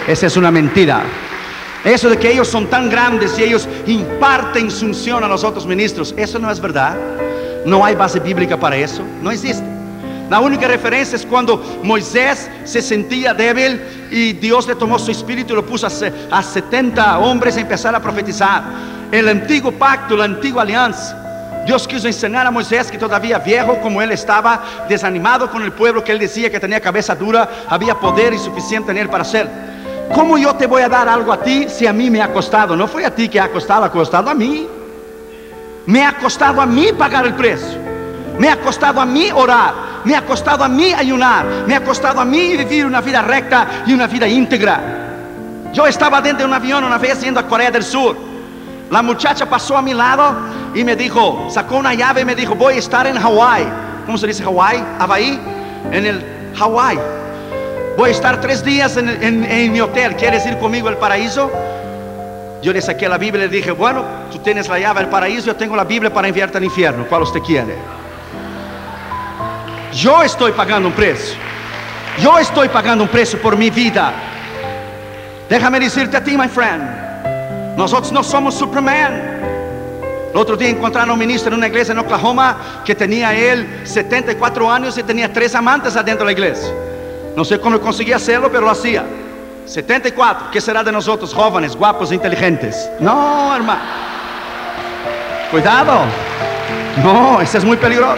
esa es una mentira. Eso de que ellos son tan grandes y ellos imparten su unción a los otros ministros, eso no es verdad. No hay base bíblica para eso, no existe. La única referencia es cuando Moisés se sentía débil y Dios le tomó su espíritu y lo puso a 70 hombres a empezar a profetizar. El antiguo pacto, la antigua alianza, Dios quiso enseñar a Moisés, que todavía viejo como él estaba, desanimado con el pueblo, que él decía que tenía cabeza dura, había poder insuficiente en él para hacer. ¿Cómo yo te voy a dar algo a ti si a mí me ha costado? No fue a ti que ha costado a mí. Me ha costado a mí pagar el precio. Me ha costado a mí orar. Me ha costado a mí ayunar. Me ha costado a mí vivir una vida recta y una vida íntegra. Yo estaba dentro de un avión una vez yendo a Corea del Sur. La muchacha pasó a mi lado y me dijo, sacó una llave y me dijo, voy a estar en Hawái. ¿Cómo se dice Hawái? Hawái. En el Hawái. Voy a estar 3 días en mi hotel. ¿Quieres ir conmigo al paraíso? Yo le saqué la Biblia y le dije, bueno, tú tienes la llave del paraíso, yo tengo la Biblia para enviarte al infierno. ¿Cuál usted quiere? Yo estoy pagando un precio. Yo estoy pagando un precio por mi vida. Déjame decirte a ti, my friend, nosotros no somos Superman. El otro día encontraron a un ministro en una iglesia en Oklahoma que tenía él 74 años y tenía 3 amantes adentro de la iglesia. No sé cómo conseguía hacerlo, pero lo hacía. 74, ¿qué será de nosotros, jóvenes, guapos, inteligentes? No, hermano. Cuidado. No, eso es muy peligroso.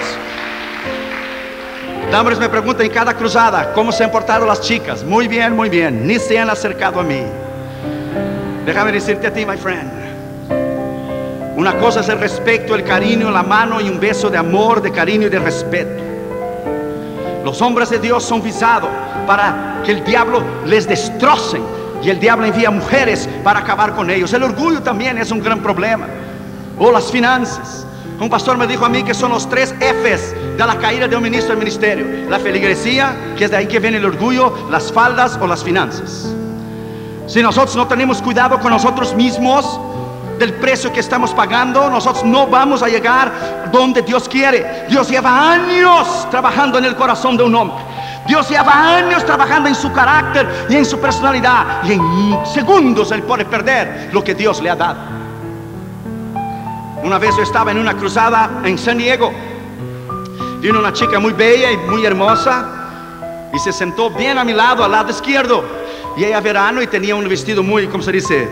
Damaris me pregunta en cada cruzada, ¿cómo se han portado las chicas? Muy bien, muy bien. Ni se han acercado a mí. Déjame decirte a ti, my friend. Una cosa es el respeto, el cariño, la mano y un beso de amor, de cariño y de respeto. Los hombres de Dios son visados para que el diablo les destroce. Y el diablo envía mujeres para acabar con ellos. El orgullo también es un gran problema. O las finanzas. Un pastor me dijo a mí que son los 3 F's de la caída de un ministro del ministerio. La feligresía, que es de ahí que viene el orgullo, las faldas o las finanzas. Si nosotros no tenemos cuidado con nosotros mismos, del precio que estamos pagando, nosotros no vamos a llegar donde Dios quiere. Dios lleva años trabajando en el corazón de un hombre. Dios lleva años trabajando en su carácter y en su personalidad, y en segundos él puede perder lo que Dios le ha dado. Una vez yo estaba en una cruzada en San Diego. Vino una chica muy bella y muy hermosa y se sentó bien a mi lado, al lado izquierdo. Y ella verano y tenía un vestido muy, ¿cómo se dice?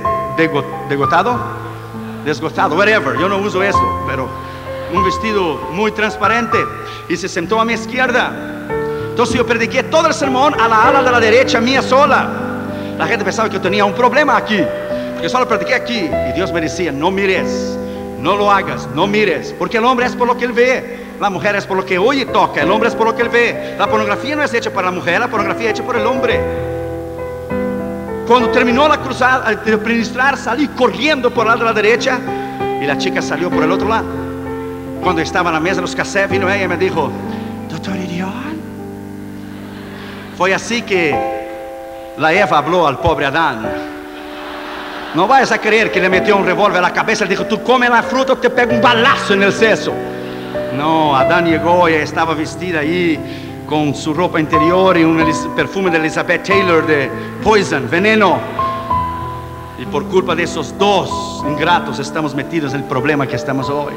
Desgotado, whatever, yo no uso eso, pero un vestido muy transparente, y se sentó a mi izquierda. Entonces yo prediqué todo el sermón a la ala de la derecha mía sola. La gente pensaba que yo tenía un problema aquí, porque solo prediqué aquí, y Dios me decía, no mires, no lo hagas, no mires, porque el hombre es por lo que él ve, la mujer es por lo que oye y toca, el hombre es por lo que él ve. La pornografía no es hecha para la mujer, la pornografía es hecha por el hombre. Cuando terminó la cruzada de ministrar, salí corriendo por el lado de la derecha y la chica salió por el otro lado. Cuando estaba en la mesa de los cafés, vino ella y me dijo, doctor Irión. Fue así que la Eva habló al pobre Adán. No vayas a creer que le metió un revólver a la cabeza y le dijo, tú come la fruta o te pego un balazo en el seso. No, Adán llegó y estaba vestida ahí con su ropa interior y un perfume de Elizabeth Taylor de Poison, veneno. Y por culpa de esos 2 ingratos estamos metidos en el problema que estamos hoy.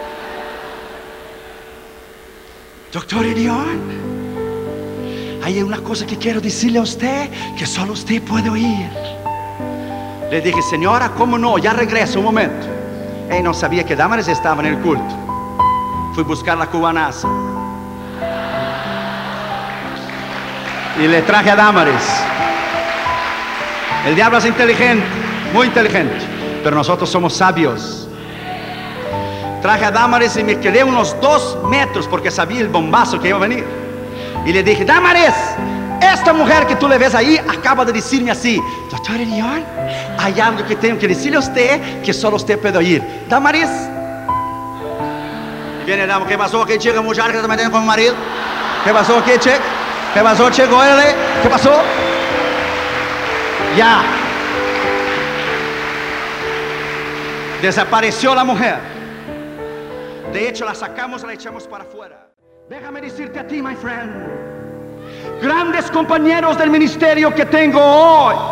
Doctor Irión, hay una cosa que quiero decirle a usted que solo usted puede oír. Le dije, señora, ¿cómo no? Ya regreso un momento. Ella no sabía que Damaris estaba en el culto. Fui a buscar la cubanaza y le traje a Damaris. El diablo es inteligente, muy inteligente, pero nosotros somos sabios. Traje a Damaris y me quedé unos 2 metros porque sabía el bombazo que iba a venir. Y le dije, Damaris, esta mujer que tú le ves ahí acaba de decirme así, doctor Irión, hay algo que tengo que decirle a usted que solo usted puede oír. Damaris. Y viene Damaris, ¿qué pasó aquí, chica, muchacha que se metiendo con mi marido? ¿Qué pasó aquí, chica? ¿Qué pasó, chico? ¿Qué pasó? Ya. Desapareció la mujer. De hecho, la sacamos y la echamos para afuera. Déjame decirte a ti, my friend, grandes compañeros del ministerio que tengo hoy